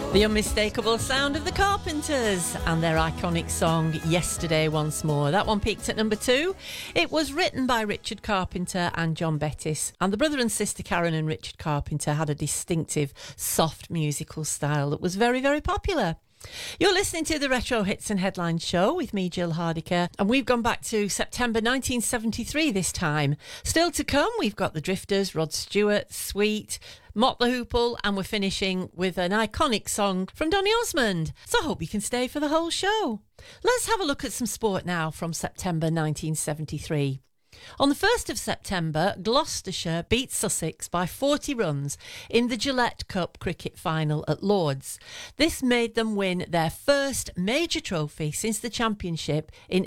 The unmistakable sound of the Carpenters and their iconic song Yesterday Once More. That one peaked at number 2. It was written by Richard Carpenter and John Bettis, and the brother and sister Karen and Richard Carpenter had a distinctive soft musical style that was very, very popular. You're listening to the Retro Hits and Headlines show with me, Jill Hardiker, and we've gone back to September 1973 this time. Still to come, we've got the Drifters, Rod Stewart, Sweet, Mott the Hoople, and we're finishing with an iconic song from Donny Osmond. So I hope you can stay for the whole show. Let's have a look at some sport now from September 1973. On the 1st of September, Gloucestershire beat Sussex by 40 runs in the Gillette Cup cricket final at Lords. This made them win their first major trophy since the championship in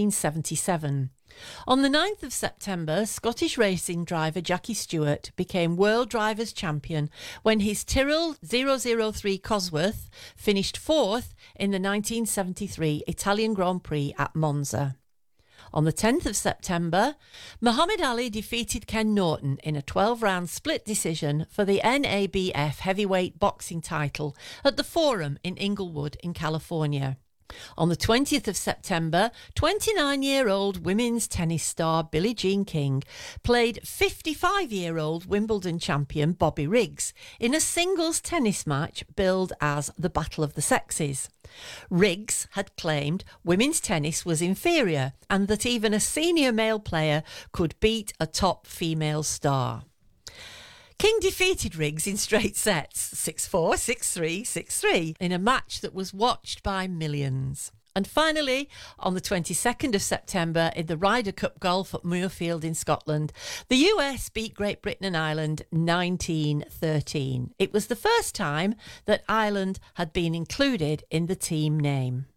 1877. On the 9th of September, Scottish racing driver Jackie Stewart became World Drivers' Champion when his Tyrrell 003 Cosworth finished 4th in the 1973 Italian Grand Prix at Monza. On the 10th of September, Muhammad Ali defeated Ken Norton in a 12-round split decision for the NABF heavyweight boxing title at the Forum in Inglewood in California. On the 20th of September, 29-year-old women's tennis star Billie Jean King played 55-year-old Wimbledon champion Bobby Riggs in a singles tennis match billed as the Battle of the Sexes. Riggs had claimed women's tennis was inferior and that even a senior male player could beat a top female star. King defeated Riggs in straight sets, 6-4, 6-3, 6-3, in a match that was watched by millions. And finally, on the 22nd of September, in the Ryder Cup Golf at Muirfield in Scotland, the US beat Great Britain and Ireland 19-13. It was the first time that Ireland had been included in the team name.